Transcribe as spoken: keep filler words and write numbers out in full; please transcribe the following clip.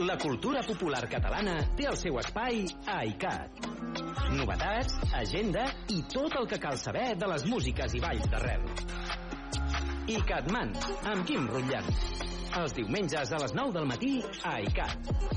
La cultura popular catalana té el seu espai a ICAT. Novetats, agenda i tot el que cal saber de les músiques i balls d'arrel. ICATman, amb Quim Rutllant. Els diumenges a les nou del matí a ICAT.